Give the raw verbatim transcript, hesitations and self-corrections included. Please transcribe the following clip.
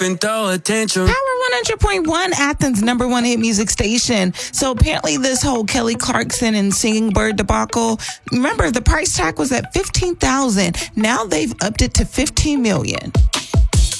and throw attention. Power one hundred point one, Athens' number one hit music station. So apparently this whole Kelly Clarkson and Singing Bird debacle, remember the price tag was at fifteen thousand dollars. Now they've upped it to fifteen million dollars.